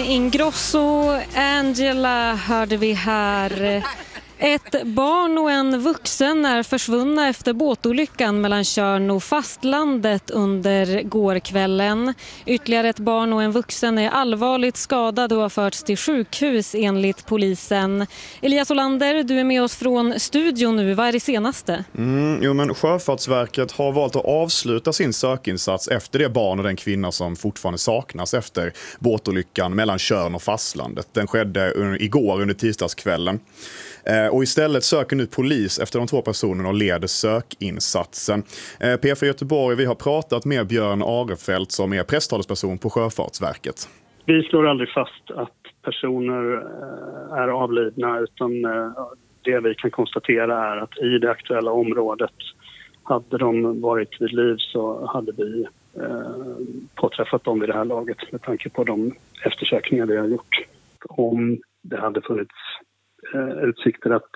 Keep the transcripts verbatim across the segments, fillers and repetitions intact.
Ingrosso, Angela hörde vi här. Ett barn och en vuxen är försvunna efter båtolyckan mellan Tjörn och fastlandet under gårkvällen. Ytterligare ett barn och en vuxen är allvarligt skadad och har förts till sjukhus enligt polisen. Elias Olander, du är med oss från studion nu. Vad är det senaste? Mm, jo, men Sjöfartsverket har valt att avsluta sin sökinsats efter det barn och den kvinna som fortfarande saknas efter båtolyckan mellan Tjörn och fastlandet. Den skedde igår under tisdagskvällen. Och istället söker nu polis efter de två personerna och leder sökinsatsen. P fyra Göteborg, vi har pratat med Björn Arefelt som är presstalesperson på Sjöfartsverket. Vi slår aldrig fast att personer är avlidna, utan det vi kan konstatera är att i det aktuella området, hade de varit vid liv så hade vi påträffat dem vid det här laget med tanke på de eftersökningar vi har gjort. Om det hade funnits utsikter att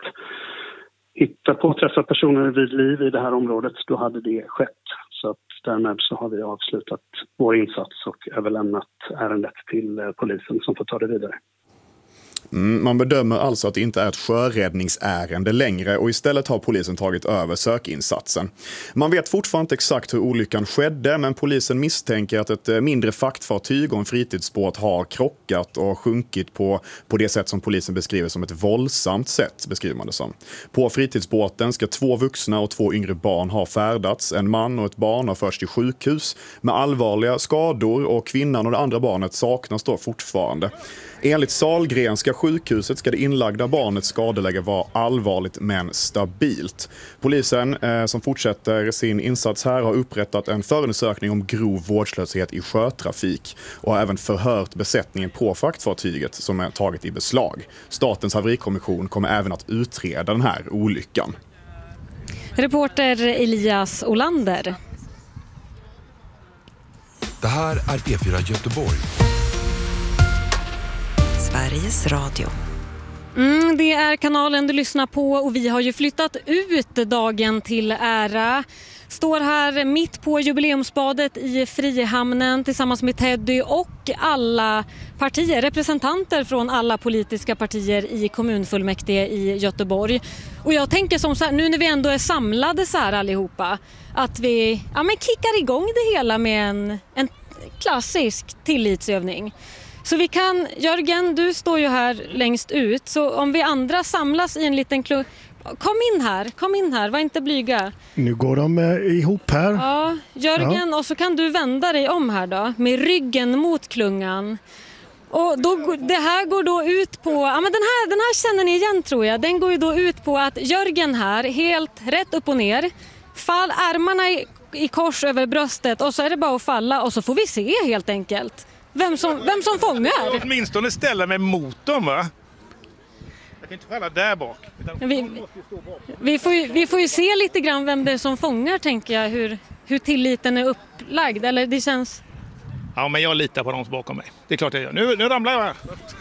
hitta påträffa personer vid liv i det här området, då hade det skett. Så att därmed så har vi avslutat vår insats och överlämnat ärendet till polisen som får ta det vidare. Mm, man bedömer alltså att det inte är ett sjöräddningsärende längre och istället har polisen tagit över sökinsatsen. Man vet fortfarande inte exakt hur olyckan skedde, men polisen misstänker att ett mindre fraktfartyg och en fritidsbåt har krockat och sjunkit på, på det sätt som polisen beskriver som ett våldsamt sätt, beskriver man det som. På fritidsbåten ska två vuxna och två yngre barn ha färdats. En man och ett barn har förts till sjukhus med allvarliga skador och kvinnan och det andra barnet saknas då fortfarande. Enligt Sahlgrenska sjukhuset ska det inlagda barnets skadeläge vara allvarligt men stabilt. Polisen eh, som fortsätter sin insats här har upprättat en förundersökning om grov vårdslöshet i sjötrafik och har även förhört besättningen på fraktfartyget som är taget i beslag. Statens haverikommission kommer även att utreda den här olyckan. Reporter Elias Olander. Det här är P fyra Göteborg. Sveriges Radio. Mm, det är kanalen du lyssnar på och vi har ju flyttat ut dagen till ära. Står här mitt på jubileumsbadet i Frihamnen tillsammans med Teddy och alla partier, representanter från alla politiska partier i kommunfullmäktige i Göteborg. Och jag tänker som så här, nu när vi ändå är samlade så här allihopa, att vi ja, men kickar igång det hela med en, en klassisk tillitsövning. Så vi kan, Jörgen, du står ju här längst ut, så om vi andra samlas i en liten klubb, kom in här, kom in här, var inte blyga. Nu går de eh, ihop här. Ja, Jörgen, ja. Och så kan du vända dig om här då, med ryggen mot klungan. Och då, det här går då ut på, ja men den här, den här känner ni igen tror jag, den går ju då ut på att Jörgen här, helt rätt upp och ner, fall armarna i, i kors över bröstet och så är det bara att falla och så får vi se helt enkelt. Vem som, vem som fångar? Jag åtminstone ställa mig mot dem, va? Jag kan inte falla där bak. Vi, vi, får ju, vi får ju se lite grann vem det är som fångar, tänker jag. Hur, hur tilliten är upplagd. Eller det känns... Ja, men jag litar på dem som bakom mig. Det är klart jag gör. Nu, nu ramlar jag här.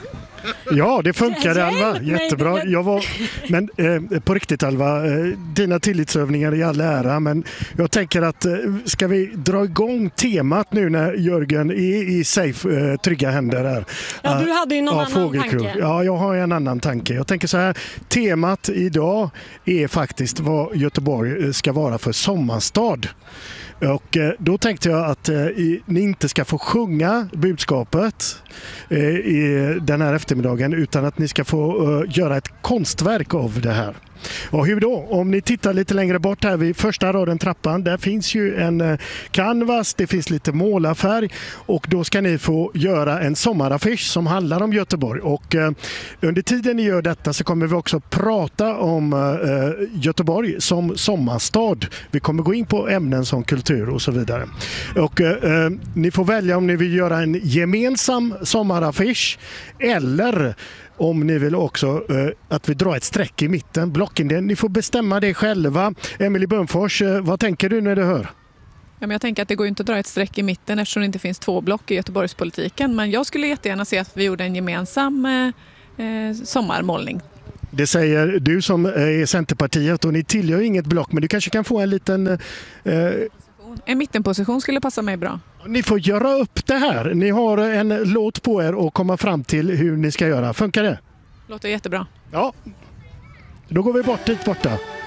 Ja, det funkar Alva. Jättebra. Jag var, men eh, på riktigt Alva, eh, dina tillitsövningar är all ära, men jag tänker att eh, ska vi dra igång temat nu när Jörgen är i safe, eh, trygga händer här. Ja, du hade ju någon ja, annan fågelkrog. tanke. Ja, jag har en annan tanke. Jag tänker så här, temat idag är faktiskt vad Göteborg ska vara för sommarstad. Och då tänkte jag att eh, ni inte ska få sjunga budskapet eh, i den här eftermiddagen, utan att ni ska få eh, göra ett konstverk av det här. Och hur då? Om ni tittar lite längre bort här vid första raden trappan, där finns ju en eh, canvas, det finns lite målarfärg och då ska ni få göra en sommaraffisch som handlar om Göteborg. Och eh, under tiden ni gör detta så kommer vi också prata om eh, Göteborg som sommarstad. Vi kommer gå in på ämnen som kultur och så vidare. Och eh, ni får välja om ni vill göra en gemensam sommaraffisch eller om ni vill också eh, att vi drar ett streck i mitten, blocken. Ni får bestämma det själva. Emily Bönfors, eh, vad tänker du när du hör? Ja, men jag tänker att det går inte att dra ett streck i mitten eftersom det inte finns två block i Göteborgspolitiken. Men jag skulle jättegärna se att vi gjorde en gemensam eh, eh, sommarmålning. Det säger du som är Centerpartiet och ni tillhör inget block, men du kanske kan få en liten... Eh, En mittenposition skulle passa mig bra. Ni får göra upp det här. Ni har en låt på er och komma fram till hur ni ska göra. Funkar det? Låter jättebra. Ja. Då går vi bort dit borta.